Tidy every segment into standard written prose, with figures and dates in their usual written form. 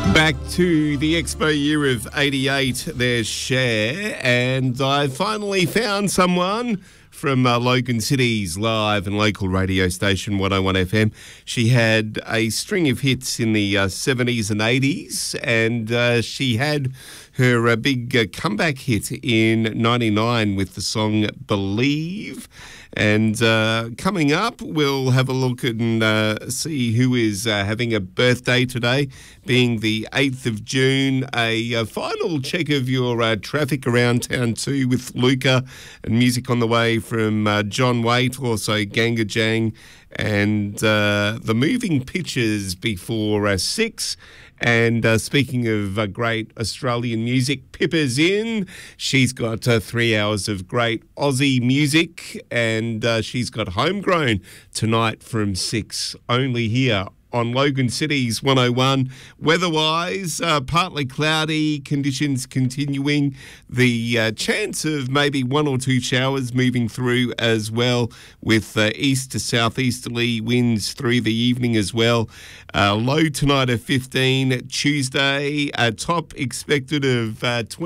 Back to the Expo year of 88, there's Cher, and I finally found someone from Logan City's live and local radio station 101 FM. She had a string of hits in the 70s and 80s, and she had her big comeback hit in 99 with the song Believe. And coming up, we'll have a look and see who is having a birthday today, being the 8th of June. A final check of your traffic around town too with Luca, and music on the way from John Waite, also Ganga Jang, and the Moving Pictures before 6. And speaking of great Australian music, Pippa's in. She's got 3 hours of great Aussie music, and she's got Homegrown tonight from 6, only here on Logan City's 101. Weather-wise, partly cloudy, conditions continuing. The chance of maybe 1 or 2 showers moving through as well, with east to southeasterly winds through the evening as well. Low tonight of 15. Tuesday, a top expected of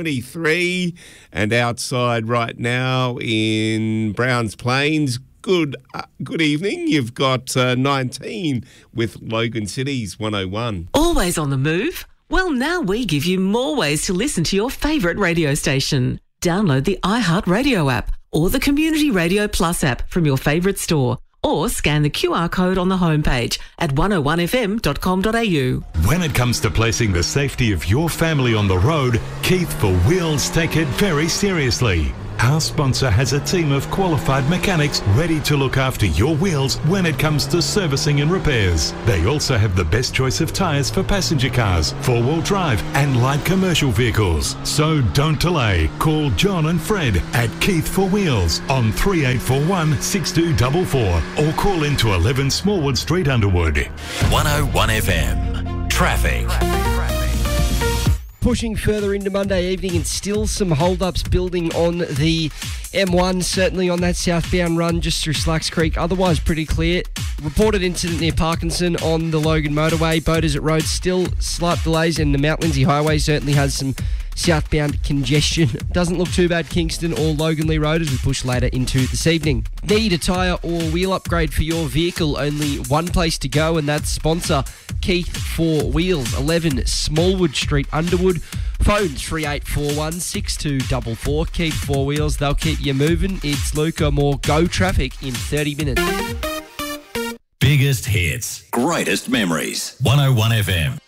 23. And outside right now in Browns Plains, Good evening. You've got 19 with Logan City's 101. Always on the move? Well, now we give you more ways to listen to your favourite radio station. Download the iHeartRadio app or the Community Radio Plus app from your favourite store, or scan the QR code on the homepage at 101fm.com.au. When it comes to placing the safety of your family on the road, Keith for Wheels take it very seriously. Our sponsor has a team of qualified mechanics ready to look after your wheels when it comes to servicing and repairs. They also have the best choice of tyres for passenger cars, four-wheel drive and light commercial vehicles. So don't delay. Call John and Fred at Keith for Wheels on 3841 6244 or call into 11 Smallwood Street, Underwood. 101 FM. Traffic. Pushing further into Monday evening, and still some hold-ups building on the M1, certainly on that southbound run just through Slacks Creek. Otherwise pretty clear. Reported incident near Parkinson on the Logan motorway. Beaudesert Road still slight delays, and the Mount Lindsay Highway certainly has some southbound congestion. Doesn't look too bad Kingston or Logan Lee Road as we push later into this evening. Need a tyre or wheel upgrade for your vehicle? Only one place to go, and that's sponsor Keith for Wheels, 11 Smallwood Street, Underwood. Phone 3841 6244. Keith for Wheels, they'll keep you moving. It's Luca, more Go Traffic in 30 minutes. Biggest hits, greatest memories. 101 FM.